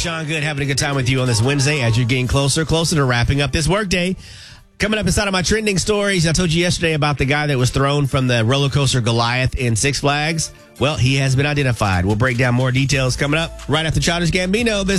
Sean Good having a good time with you on this Wednesday as you're getting closer to wrapping up this workday. Coming up inside of my trending stories, I told you yesterday about the guy that was thrown from the roller coaster Goliath in Six Flags. Well, he has been identified. We'll break down more details coming up right after Childish Gambino.